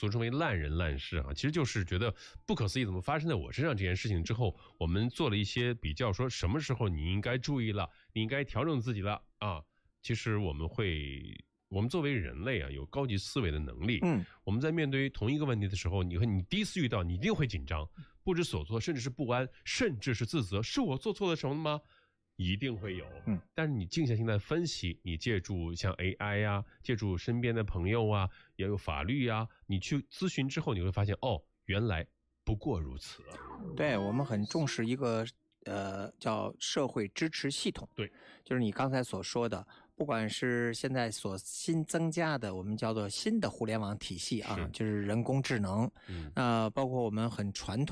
俗称为烂人烂事啊，其实就是觉得不可思议怎么发生在我身上这件事情之后，我们做了一些比较，说什么时候你应该注意了，你应该调整自己了啊。其实我们作为人类啊，有高级思维的能力。我们在面对同一个问题的时候，你第一次遇到，你一定会紧张、不知所措，甚至是不安，甚至是自责，是我做错了什么吗？一定会有。但是你静下心来分析，你借助像 AI 啊，借助身边的朋友啊，也有法律啊，你去咨询之后，你会发现，哦，原来不过如此。 对，我们很重视一个叫社会支持系统。 对， 就是你刚才所说的，不管是现在所新增加的我们叫做新的互联网体系啊，就是人工智能，包括我们很传统